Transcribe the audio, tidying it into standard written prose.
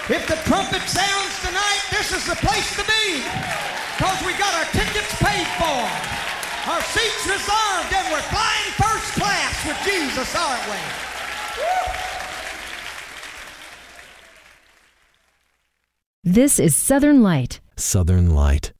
If the trumpet sounds tonight, this is the place to be. Because we got our tickets paid for. Our seats reserved, and we're flying first class with Jesus, aren't we? Woo! This is Southern Light. Southern Light.